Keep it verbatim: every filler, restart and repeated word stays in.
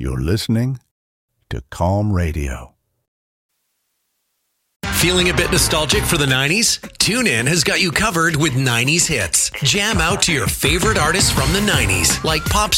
You're listening to Calm Radio. Feeling a bit nostalgic for the nineties? TuneIn has got you covered with nineties hits. Jam out to your favorite artists from the nineties, like pop